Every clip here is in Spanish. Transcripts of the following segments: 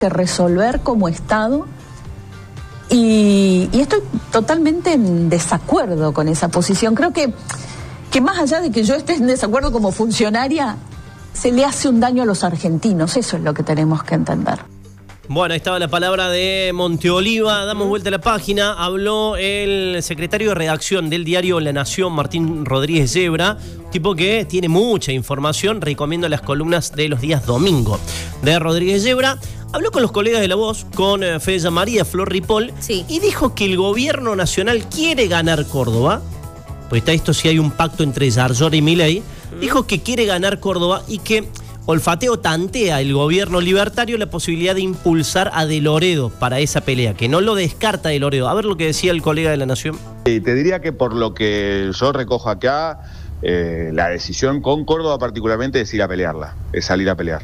que resolver como Estado y estoy totalmente en desacuerdo con esa posición. Creo que más allá de que yo esté en desacuerdo como funcionaria, se le hace un daño a los argentinos. Eso es lo que tenemos que entender. Bueno, ahí estaba la palabra de Monteoliva. Damos vuelta a la página. Habló el secretario de redacción del diario La Nación, Martín Rodríguez Yebra, tipo que tiene mucha información. Recomiendo las columnas de los días domingo de Rodríguez Yebra. Habló con los colegas de La Voz, con Fede María, Flor Ripoll, sí, y dijo que el gobierno nacional quiere ganar Córdoba. Pues está esto, si hay un pacto entre Yarlora y Milei. Dijo que quiere ganar Córdoba y que tantea el gobierno libertario la posibilidad de impulsar a De Loredo para esa pelea, que no lo descarta De Loredo. A ver lo que decía el colega de La Nación. Te diría que por lo que yo recojo acá, la decisión con Córdoba particularmente es ir a pelearla, es salir a pelear.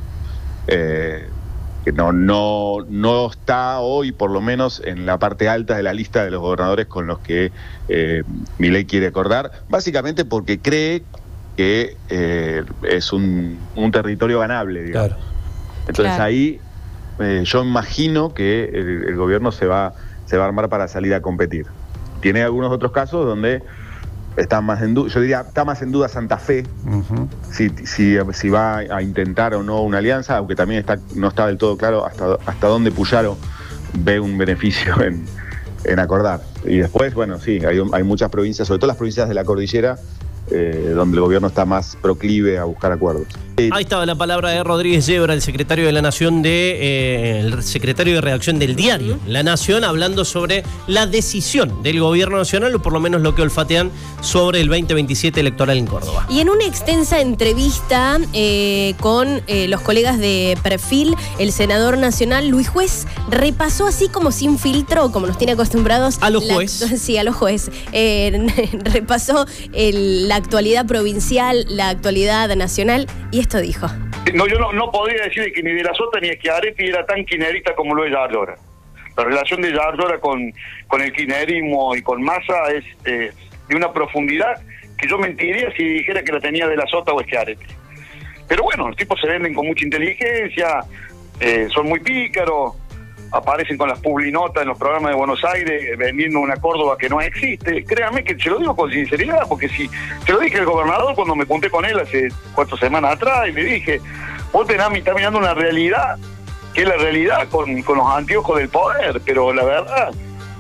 Que no está hoy, por lo menos, en la parte alta de la lista de los gobernadores con los que Milei quiere acordar, básicamente porque cree que es un territorio ganable, digamos. Claro. Entonces claro, ahí yo imagino que el gobierno se va a armar para salir a competir. Tiene algunos otros casos donde está más en duda, yo diría, está más en duda Santa Fe, si va a intentar o no una alianza, aunque también no está del todo claro hasta dónde Puyaro ve un beneficio en acordar. Y después, bueno, sí, hay muchas provincias, sobre todo las provincias de la cordillera, donde el gobierno está más proclive a buscar acuerdos. Ahí estaba la palabra de Rodríguez Yebra, el secretario de La Nación, el secretario de redacción del diario La Nación, hablando sobre la decisión del gobierno nacional, o por lo menos lo que olfatean sobre el 2027 electoral en Córdoba. Y en una extensa entrevista con los colegas de Perfil, el senador nacional Luis Juez repasó así como sin filtro, como nos tiene acostumbrados a los jueces. Sí, a los jueces. Repasó la actualidad provincial, la actualidad nacional, y esto dijo. No, yo no podría decir que ni De la Sota ni Schiaretti era tan kirchnerista como lo es Yarlora. La relación de Yarlora con el kirchnerismo y con Massa es de una profundidad que yo mentiría si dijera que la tenía De la Sota o Schiaretti. Pero bueno, los tipos se venden con mucha inteligencia, son muy pícaros, aparecen con las publinotas en los programas de Buenos Aires vendiendo una Córdoba que no existe. Créanme que se lo digo con sinceridad, porque si se lo dije al gobernador cuando me junté con él hace 4 semanas atrás, y le dije, vos estás mirando una realidad que es la realidad con los anteojos del poder, pero la verdad,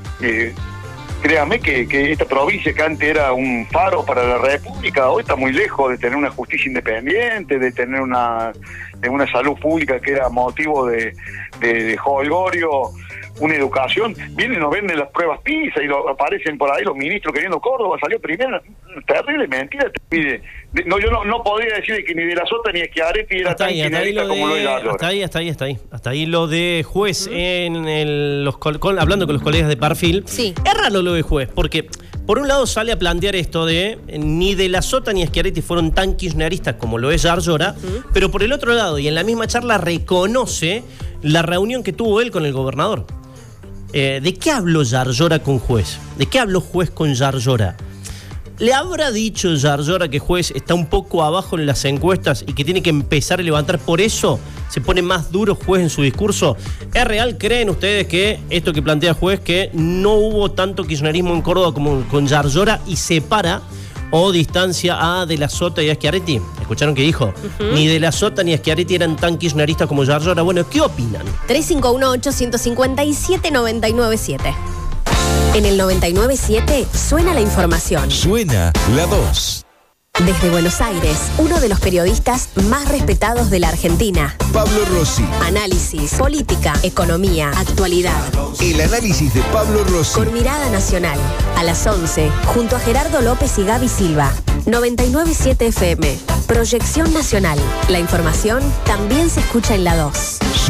créanme que esta provincia que antes era un faro para la República, hoy está muy lejos de tener una justicia independiente, de tener una salud pública que era motivo de jolgorio, una educación. Vienen y nos venden las pruebas PISA y aparecen por ahí los ministros queriendo Córdoba, salió primero. Terrible mentira. No, yo no podría decir que ni De la Sota ni Schiaretti era tan kirchnerista como lo es Yarlora. Hasta ahí lo de Juez hablando con los colegas de Perfil. Sí. Es raro lo de Juez, porque por un lado sale a plantear esto de ni De la Sota ni Schiaretti fueron tan kirchneristas como lo es Yarlora, pero por el otro lado, y en la misma charla, reconoce la reunión que tuvo él con el gobernador. ¿De qué habló Yarlora con Juez? ¿De qué habló Juez con Yarlora? ¿Le habrá dicho Yarlora que Juez está un poco abajo en las encuestas y que tiene que empezar a levantar? Por eso se pone más duro Juez en su discurso. ¿Es real? ¿Creen ustedes que esto que plantea Juez, que no hubo tanto kirchnerismo en Córdoba como con Yarlora, y separa o distancia a De la Sota y a Schiaretti? ¿Escucharon que dijo? Ni De la Sota ni Schiaretti eran tan kirchneristas como Yarlora. Bueno, ¿qué opinan? 351-857-997. En el 997 suena la información. Suena la 2. Desde Buenos Aires, uno de los periodistas más respetados de la Argentina. Pablo Rossi. Análisis, política, economía, actualidad. El análisis de Pablo Rossi. Con mirada nacional. A las 11, junto a Gerardo López y Gaby Silva. 997 FM. Proyección nacional. La información también se escucha en la 2.